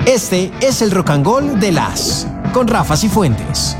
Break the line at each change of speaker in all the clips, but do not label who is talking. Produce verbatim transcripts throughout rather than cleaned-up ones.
Este es el Rock and Roll de las con Rafa Cifuentes.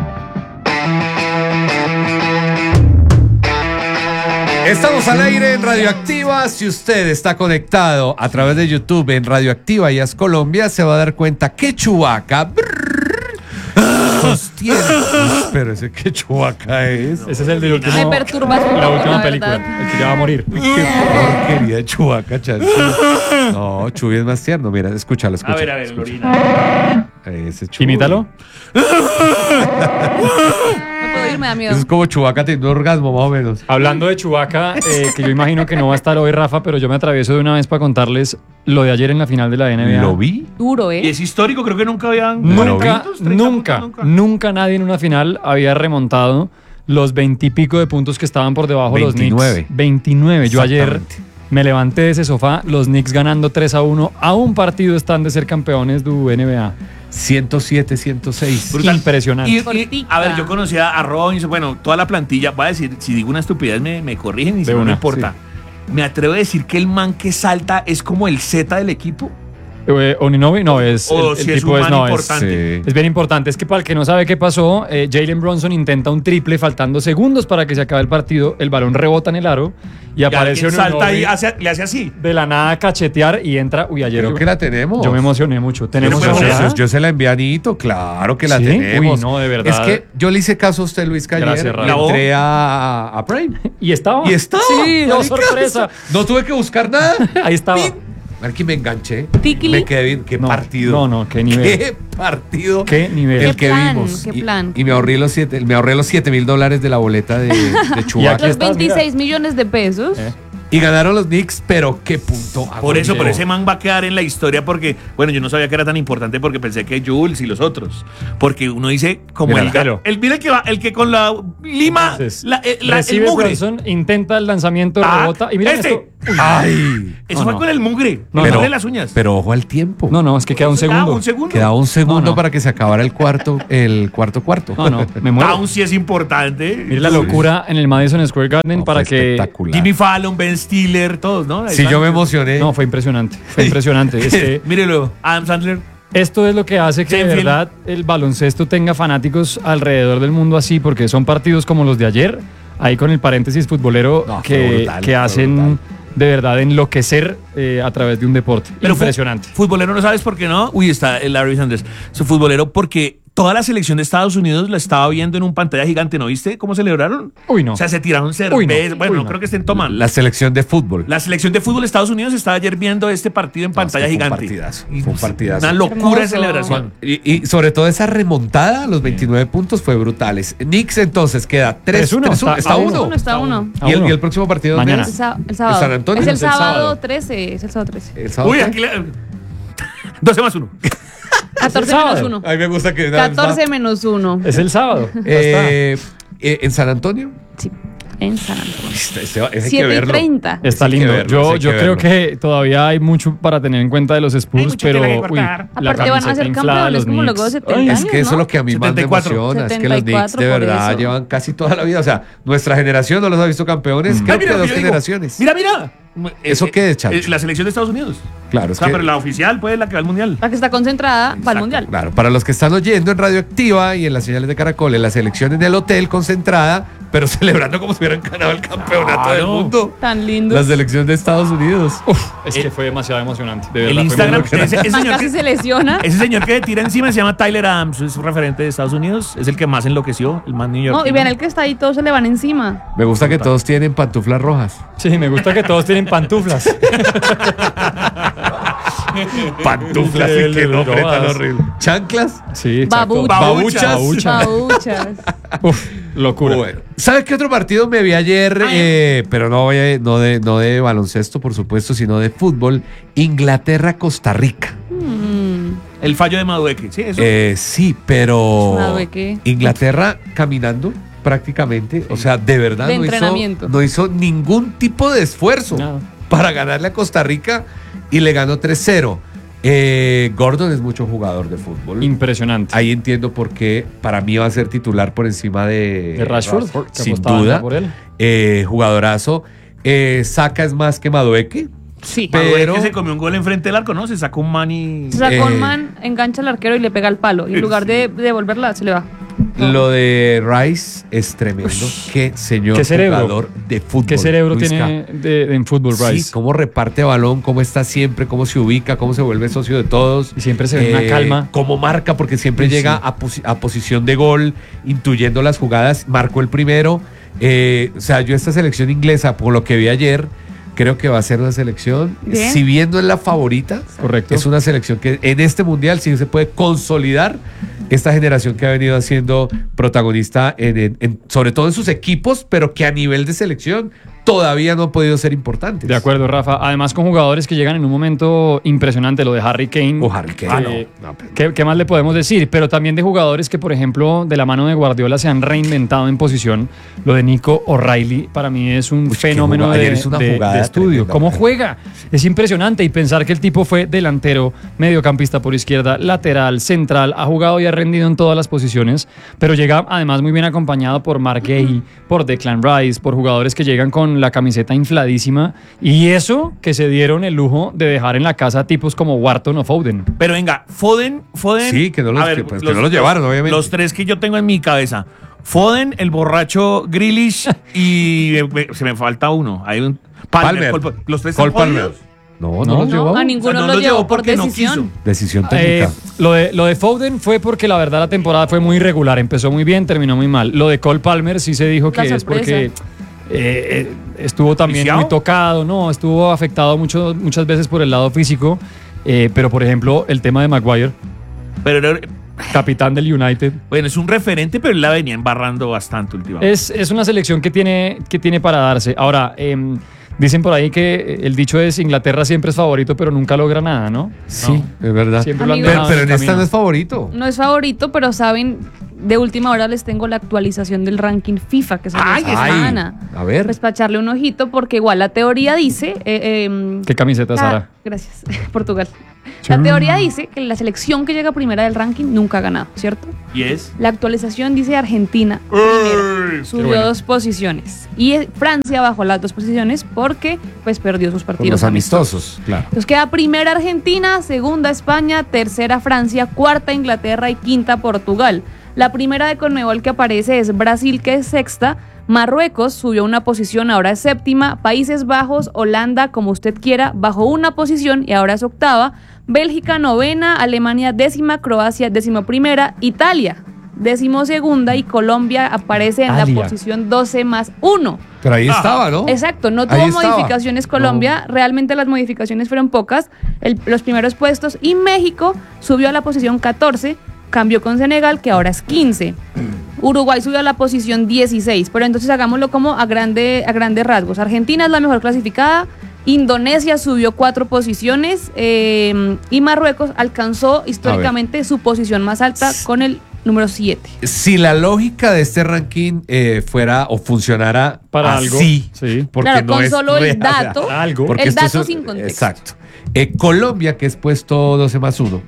Estamos al aire en Radioactiva. Si usted está conectado a través de YouTube en Radioactiva y As Colombia, se va a dar cuenta que Chewbacca sostiene. Pero ese que Chewbacca es.
Ese es el del último.
Me perturba
La última
la
película.
verdad.
El que ya va a morir.
Qué porquería de Chewbacca, Chancho. No, Chuy es más tierno. Mira, escúchalo, escúchalo.
A ver, a ver, Lorina.
Ese Chuy.
Imítalo.
No puedo ir, me da miedo.
Eso es como Chewbacca teniendo un orgasmo, más o menos.
Hablando de Chewbacca, eh, que yo imagino que no va a estar hoy, Rafa, pero yo me atravieso de una vez para contarles lo de ayer en la final de la N B A.
¿Lo vi?
Duro,
Y
¿eh?
es histórico, creo que nunca habían.
Nunca,
¿cuántos? treinta
nunca,
puntos,
nunca nadie en una final había remontado los veintipico de puntos que estaban por debajo de los
veintinueve.
Knicks. veintinueve. Yo ayer
Exactamente.
me levanté de ese sofá, los Knicks ganando tres a uno. A un partido están de ser campeones de N B A.
ciento siete, ciento seis.
Brutal.
Impresionante.
Y, y,
Cortica.
a ver, yo conocía a Robinson, bueno, toda la plantilla. Voy a decir, si digo una estupidez, me, me corrigen y si
De
no, no
una,
importa. Me atrevo a decir que el man que salta es como el Z del equipo.
Eh, Oninobi, no, es
O
el, el
si es
tipo
un
es,
man
no, es,
importante.
Sí.
es bien importante. Es que para el que no sabe qué pasó, eh, Jalen Brunson intenta un triple faltando segundos para que se acabe el partido. El balón rebota en el aro y,
Y
aparece
alguien salta
Oninobi
y hace, le hace así.
de la nada a cachetear y entra. Uy, ayer
Creo
yo,
que la tenemos.
yo me emocioné mucho. ¿Tenemos
Pero,
Yo,
pero,
emoción?
yo- yo se la envié a Anito, claro que la
¿Sí?
tenemos.
Uy, no, de verdad.
Es que yo le hice caso a usted, Luis Calle.
Gracias, Rafa.
Le entré a, a Prime.
Y estaba.
Y estaba.
Sí, no,
marica,
sorpresa.
No tuve que buscar nada.
Ahí estaba.
Aquí me enganché.
Tikili.
Me quedé bien. Qué
No,
partido.
no, no, qué nivel.
Qué partido.
Qué nivel.
El
Qué
que
plan,
vimos.
qué
Y-
plan.
Y, me ahorré los siete, me ahorré los siete mil dólares de la boleta de, de Chewbacca.
aquí
Los
estás,
veintiséis millones de pesos.
Eh.
Y ganaron los Knicks, pero qué punto.
Por eso,
aguantó.
por ese man va a quedar en la historia porque, bueno, yo no sabía que era tan importante porque pensé que Jules y los otros. Porque uno dice, como
Mira,
el,
claro.
el, mira el que va, el que con la lima,
Entonces,
la, eh, la- el
recibe
mugre.
Brunson, intenta el lanzamiento,
Ah,
rebota. Y mira
este.
esto.
Ay.
Eso
No,
fue
no.
con el mugre.
No,
No,
no.
las uñas.
Pero ojo al tiempo.
No, no, es que queda un
Ah,
segundo.
un segundo.
Quedaba un segundo
No, no.
para que se acabara el cuarto, el cuarto cuarto.
No, no, me muero.
Aún sí es importante.
Mire la locura en el Madison Square Garden
No,
para
fue
que...
espectacular.
Jimmy Fallon, Ben Stiller, todos, ¿no? Ahí
Sí,
están.
yo me emocioné.
No, fue impresionante. Fue impresionante. Es que
Mírelo, Adam Sandler.
esto es lo que hace que de
Seinfeld.
verdad el baloncesto tenga fanáticos alrededor del mundo así, porque son partidos como los de ayer, ahí con el paréntesis futbolero,
No, fue
que,
brutal,
que
fue
hacen
brutal.
de verdad enloquecer eh, a través de un deporte.
Pero fu-
impresionante.
Futbolero, ¿no sabes por qué no? Uy, está el Larry Sanders. Su futbolero porque toda la selección de Estados Unidos la estaba viendo en un pantalla gigante, ¿no viste cómo celebraron?
Uy, no.
O sea, se tiraron cerveza.
Uy, no.
Bueno,
Uy,
no
no.
creo que estén tomando.
La selección de fútbol.
La selección de fútbol de Estados Unidos estaba ayer viendo este partido en pantalla
es que fue un
gigante.
partidazo,
Y
fue un partidazo.
Una locura de
Hermoso.
celebración.
Y, y sobre todo esa remontada, los veintinueve puntos, fue brutales. Knicks entonces queda tres
tres uno,
tres uno.
está-
Está
a
uno.
Uno está uno.
A
¿Y el,
uno.
y el próximo partido
Mañana.
dónde
El,
es?
sa- el sábado.
San Antonio?
Es el
Es el
sábado
sábado.
trece. Es el sábado trece.
El sábado.
Uy, aquí le... doce más uno.
catorce
sábado.
menos uno.
A mí me gusta que...
catorce menos uno.
Es el sábado. Ya
Eh, eh, ¿En San Antonio?
Sí, en San Antonio.
Este- este- ese hay que
siete y
verlo.
treinta.
Está
hay que
lindo.
verlo,
yo
hay que
yo creo
verlo.
que todavía hay mucho para tener en cuenta de los
Hay
Spurs,
mucho
pero
tela que
uy,
cortar.
la
Aparte van a
camiseta
ser
inflada de
campeones
los
como luego de
Knicks.
setenta
Ay,
Es que eso es lo que a mí más me
setenta y cuatro.
emociona, es que los
setenta y
Knicks de
cuatro por
verdad
eso.
llevan casi toda la vida, o sea, nuestra generación no los ha visto campeones, creo
Ay, mira,
que dos
yo digo,
generaciones.
Mira, mira.
¿Eso
Eh,
qué es,
eh,
Chancho?
La selección de Estados Unidos.
Claro,
O
es
sea,
que,
pero la oficial, pues, la que va al mundial.
La que está concentrada va al
Exacto.
mundial.
claro, para los que están oyendo en Radioactiva y en las señales de Caracol, en la selección en el hotel concentrada, pero celebrando como si hubieran ganado el campeonato del
Claro.
mundo.
Tan lindo.
La selección de Estados Unidos.
Uf, es que fue demasiado emocionante. De verdad,
El
fue
Instagram,
muy emocionante.
ese, ese
Man
señor
casi
que,
se lesiona.
ese señor que le tira encima se llama Tyler Adams, es un referente de Estados Unidos, es el que más enloqueció, el más New York.
No, y vean el que está ahí, todos se le van encima.
Me gusta que todos tienen pantuflas rojas.
Sí, me gusta que todos tienen pantuflas.
Pantuflas,
Sí,
qué nombre tan
rojas.
horrible. ¿Chanclas?
Sí, exacto.
Babuchas.
Babuchas.
Babuchas.
Uf, locura.
Bueno, ¿sabes qué otro partido me vi ayer? Eh, pero no, voy a- no, de, no de baloncesto, por supuesto, sino de fútbol. Inglaterra-Costa Rica.
Mm,
El fallo de Madueque, sí, eso.
Eh, sí, pero
Madueque.
Inglaterra caminando prácticamente, o sea, de verdad
De
no, hizo,
entrenamiento.
no hizo ningún tipo de esfuerzo
No.
para ganarle a Costa Rica y le ganó tres cero. Eh, Gordon es mucho jugador de fútbol.
Impresionante.
Ahí entiendo por qué para mí va a ser titular por encima de,
De Rashford, que
sin
apostaban
duda.
por él.
Eh, jugadorazo. Eh, Saka es más que Madueque.
Sí.
Pero-
Pero que se comió un gol enfrente del arco, ¿no? Se sacó un man y...
Se sacó
Eh.
un man, engancha al arquero y le pega el palo. Y en lugar de devolverla, se le va.
Lo de Rice es tremendo. Qué señor
Qué cerebro.
jugador de fútbol.
¿Qué cerebro
Luisca.
tiene de, de- en fútbol, Rice?
Sí, cómo reparte balón, cómo está siempre, cómo se ubica, cómo se vuelve socio de todos.
Y siempre se ve una calma.
Cómo marca, porque siempre
Sí,
llega
sí.
a, posi- a posición de gol, intuyendo las jugadas. Marcó el primero. Eh, o sea, yo esta selección inglesa, por lo que vi ayer, creo que va a ser una selección,
Bien.
si bien no es la favorita,
Correcto.
es una selección que en este mundial sí se puede consolidar esta generación que ha venido siendo protagonista, en, en- en- sobre todo en sus equipos, pero que a nivel de selección todavía no han podido ser importantes.
De acuerdo, Rafa. Además, con jugadores que llegan en un momento impresionante, lo de Harry Kane.
O Harry Kane.
Ah,
Ah,
no.
no, pero-
¿Qué, qué más le podemos decir? Pero también de jugadores que, por ejemplo, de la mano de Guardiola se han reinventado en posición. Lo de Nico O'Reilly para mí es un
Uy, qué
fenómeno
jugada.
de,
Ayer es una
de-
jugada
de estudio.
tremenda,
¿Cómo
hombre.
juega? Es impresionante. Y pensar que el tipo fue delantero, mediocampista por izquierda, lateral, central, ha jugado y ha rendido en todas las posiciones, pero llega además muy bien acompañado por Mark Gay, por Declan Rice, por jugadores que llegan con la camiseta infladísima. Y eso que se dieron el lujo de dejar en la casa tipos como Wharton o Foden.
Pero venga, Foden, Foden...
Sí, que no los-
a
que, pues, que no los llevaron, obviamente.
Los tres que yo tengo en mi cabeza. Foden, el borracho Grealish y eh, me- se me falta uno. Hay un...
Palmer.
Cole- los tres
Cole
están
Palmer.
jodidos.
No, no,
No,
los llevó.
No, a ninguno
O sea, no
lo
lo
llevó
llevó
por
porque no
decisión.
quiso.
Decisión técnica.
Eh, lo, de, lo de Foden fue porque la verdad la temporada fue muy irregular. Empezó muy bien, terminó muy mal. Lo de Cole Palmer sí se dijo que
La
es
sorpresa.
porque eh, eh, estuvo también
¿Viciado?
muy tocado, no, estuvo afectado mucho, muchas veces por el lado físico. Eh, pero por ejemplo, el tema de Maguire,
Pero era-
capitán del United.
bueno, es un referente, pero él la venía embarrando bastante últimamente.
Es, es una selección que tiene, que tiene para darse. Ahora, em, dicen por ahí que el dicho es Inglaterra siempre es favorito, pero nunca logra nada, ¿no?
Sí, es verdad.
Siempre lo han
Amigos.
Pero,
dejado
pero
en
en
el
esta
camino.
no es favorito.
No es favorito, pero saben, de última hora les tengo la actualización del ranking FIFA que salió
Ay,
esta
ay.
semana.
A ver.
Pues para echarle un ojito, porque igual la teoría dice... eh, em,
¿Qué camiseta,
la-
Sara?
Gracias, Portugal. La teoría dice que la selección que llega primera del ranking nunca ha ganado, ¿cierto?
Y es...
La actualización dice Argentina primera. Subió
bueno.
dos posiciones. Y eh, Francia bajó las dos posiciones porque pues perdió sus
Por
partidos
los amistosos, claro.
Entonces queda primera Argentina, segunda España, tercera Francia, cuarta Inglaterra y quinta Portugal. La primera de Conmebol que aparece es Brasil, que es sexta. Marruecos subió una posición, ahora es séptima. Países Bajos, Holanda, como usted quiera, bajó una posición y ahora es octava. Bélgica, novena. Alemania, décima. Croacia, décimo primera. Italia, décimo segunda. Y Colombia aparece en
Italia.
la posición doce más uno.
Pero ahí
Ah,
estaba, ¿no?
Exacto, no
Ahí
tuvo
estaba.
modificaciones Colombia, realmente las modificaciones fueron pocas, el- los primeros puestos, y México subió a la posición catorce, cambió con Senegal, que ahora es quince. Uruguay subió a la posición dieciséis, pero entonces hagámoslo como a, grande, a grandes rasgos. Argentina es la mejor clasificada, Indonesia subió cuatro posiciones eh, y Marruecos alcanzó históricamente su posición más alta con el número siete.
Si la lógica de este ranking eh, fuera o funcionara
Para
así,
algo, sí.
porque
Claro,
no
con
es
solo el
real,
dato,
Para algo.
porque
el
esto
dato
es-
sin contexto.
Exacto. Eh, Colombia, que es puesto doce más uno,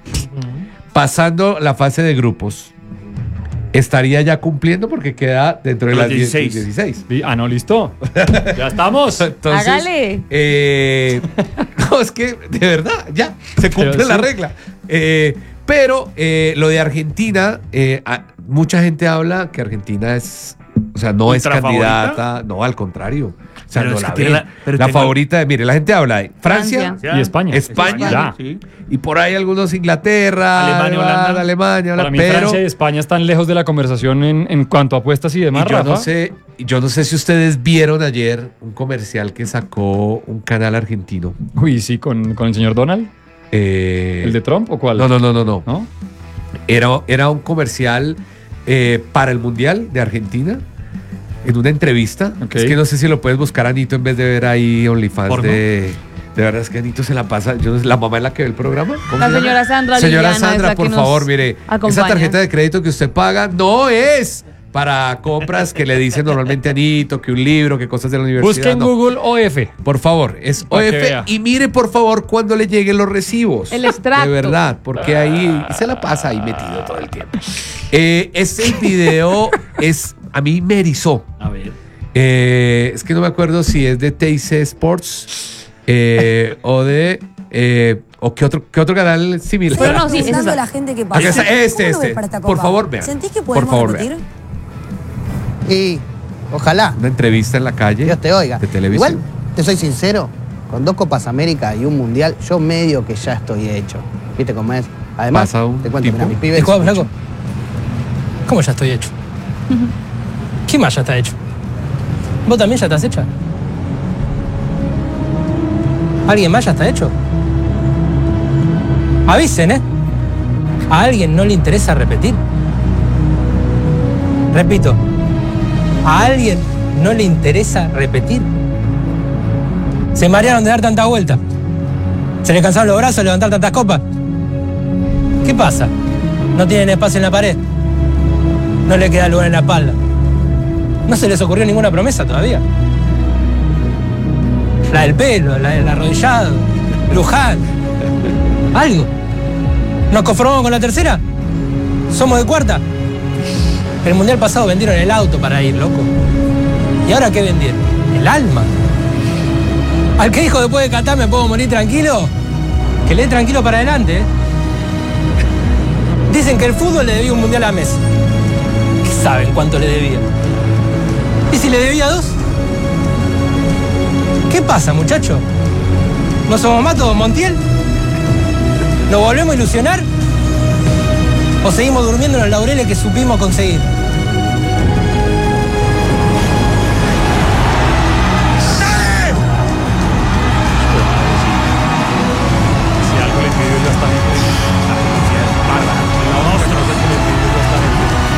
pasando la fase de grupos, estaría ya cumpliendo porque queda dentro de
De los
las diez-
dieciséis.
dieciséis.
Li- Ah, no, listo. Ya estamos.
Entonces,
Hágale.
eh, no, es que de verdad, ya, se cumple
Pero
la
sí.
regla. Eh, pero eh, lo de Argentina, eh, a- mucha gente habla que Argentina es, o sea, no es
¿Ultra
candidata, no, al contrario. O sea,
Pero
no
es
la
que tiene
ven.
la- pero
La
tengo-
favorita de, mire, la gente habla de Francia,
Francia.
Y España.
España.
Ya.
Sí.
y por ahí algunos Inglaterra,
Alemania, Holanda.
Alemania,
Para mí,
pero
Francia y España están lejos de la conversación en, en cuanto a apuestas y
y
demás,
yo
Rafa.
no sé, yo no sé si ustedes vieron ayer un comercial que sacó un canal argentino.
Uy, sí, con, con el señor Donald.
Eh,
¿El de Trump o cuál?
No, no, no, no, no.
¿No?
Era, era un comercial eh, para el Mundial de Argentina. En una entrevista.
Ok.
Es que no sé si lo puedes buscar, Anito, en vez de ver ahí OnlyFans
¿Porno?
de. De verdad es que Anito se la pasa. Yo no sé, la mamá es la que ve el programa. ¿Cómo
La
se llama?
señora Sandra
Señora
Liliana es
Sandra,
la que
por
nos
favor, mire.
acompaña.
Esa tarjeta de crédito que usted paga no es para compras que le dicen normalmente a Anito, que un libro, que cosas de la universidad.
Busque en
no.
Google O F.
Por favor, es
Para que
O F
vea.
y mire por favor cuando le lleguen los recibos.
El extracto.
De verdad, porque ahí se la pasa ahí metido todo el tiempo. Eh, ese video es, a mí me erizó.
A ver.
Eh, es que no me acuerdo si es de Teise Sports Eh, o de... Eh, ¿O qué otro, qué otro canal similar?
Pero no, sí,
Pensando
esa.
en la gente que
Acá
pasa.
está, este,
¿Cómo lo ves
este.
para esta
Por
Copa?
favor, vean.
¿Sentís que
Por
podemos
favor,
repetir?
Y ojalá,
Una entrevista en la calle.
Dios te oiga.
De televisión.
Igual, te soy sincero, con dos Copas América y un Mundial, yo medio que ya estoy hecho. ¿Viste cómo es? Además,
Pasa un
te cuento,
tipo.
mira, mis
¿Te
pibes...
jugás, flaco? ¿Cómo ya estoy hecho? ¿Qué más ya está hecho? ¿Vos también ya estás hecha? ¿Alguien más ya está hecho? Avisen, ¿eh? ¿A alguien no le interesa repetir? Repito, ¿a alguien no le interesa repetir? ¿Se marearon de dar tanta vuelta? ¿Se les cansaron los brazos de levantar tantas copas? ¿Qué pasa? ¿No tienen espacio en la pared? ¿No le queda lugar en la espalda? ¿No se les ocurrió ninguna promesa todavía? La del pelo, la del arrodillado, Luján. Algo. ¿Nos conformamos con la tercera? ¿Somos de cuarta? El mundial pasado vendieron el auto para ir, loco. ¿Y ahora qué vendieron? El alma. Al que dijo después de Qatar me puedo morir tranquilo, que le dé tranquilo para adelante, ¿eh? Dicen que el fútbol le debía un mundial a Messi. ¿Qué saben cuánto le debía? ¿Y si le debía dos? ¿Qué pasa, muchacho? ¿No somos más todos Montiel? ¿Nos volvemos a ilusionar? ¿O seguimos durmiendo en los laureles que supimos conseguir?
Si algo le envidio yo a esta gente, la justicia es bárbara. La otra cosa que le envidio yo a esta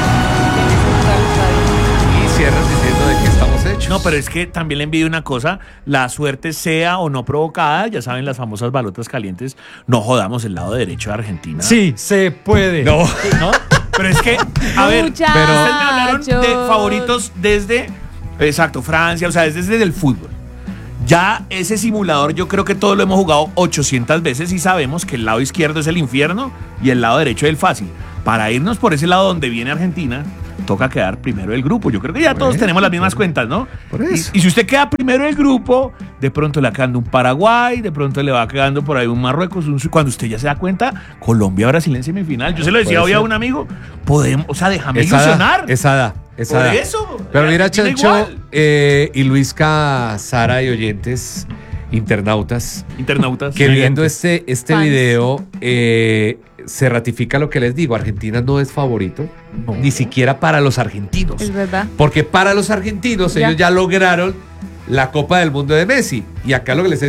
gente.
Y cierran diciendo de qué estamos hechos.
No, pero es que también le envidio una cosa, la suerte sea o no provocada, ya saben las famosas balotas calientes, no jodamos el lado derecho de Argentina.
Sí, se puede.
No.
¿No? Pero es que, a ver,
Muchachos.
ustedes me hablaron de favoritos desde, exacto, Francia, o sea, desde, desde el fútbol. Ya ese simulador yo creo que todos lo hemos jugado ochocientas veces y sabemos que el lado izquierdo es el infierno y el lado derecho es el fácil. Para irnos por ese lado donde viene Argentina, toca quedar primero del grupo. Yo creo que ya todos
eso,
tenemos las mismas
por-
cuentas, ¿no?
por
Y-
eso.
Y, si usted queda primero del grupo, de pronto le va quedando un Paraguay, de pronto le va quedando por ahí un Marruecos, un, cuando usted ya se da cuenta, Colombia, Brasil en semifinal. Yo se lo decía
Puede
hoy a
ser.
un amigo, podemos, o sea, déjame
Esa
ilusionar.
da, esa da, esa
Por
da.
eso,
Pero mira,
Argentina
Chancho
igual.
eh, y Luisca, Sara y oyentes, internautas,
Internautas.
que viendo este, este
Fans.
video eh, se ratifica lo que les digo. Argentina no es favorito, ni siquiera para los argentinos.
Es verdad.
Porque para los argentinos
Ya.
ellos ya lograron la Copa del Mundo de Messi. Y acá lo que les